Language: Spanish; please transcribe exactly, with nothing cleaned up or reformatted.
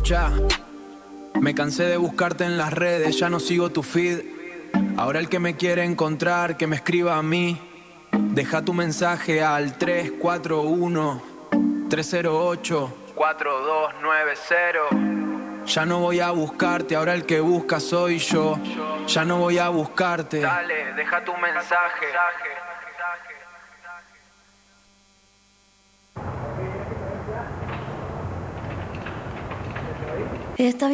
Escucha, me cansé de buscarte en las redes, ya no sigo tu feed. Ahora el que me quiere encontrar, que me escriba a mí. Deja tu mensaje al tres cuatro uno, tres cero ocho, cuatro dos nueve cero. Ya no voy a buscarte, ahora el que busca soy yo. Ya no voy a buscarte. Dale, deja tu mensaje. Está